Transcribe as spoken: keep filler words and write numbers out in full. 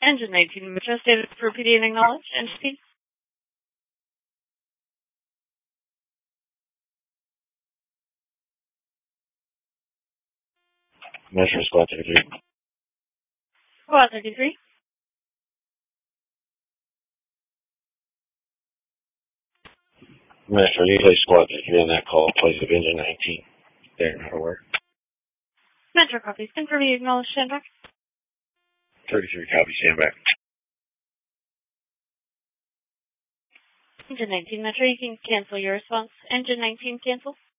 Engine nineteen, Metro stated for P D and acknowledge. Engine P. Metro Squad thirty-three. Squad thirty-three. Metro, you play Squad thirty-three on that call, place of Engine nineteen. There, not aware. Metro copies. Confirm you acknowledge standby. thirty-three copy, stand back. Engine nineteen, Metro, you can cancel your response. Engine nineteen, cancel.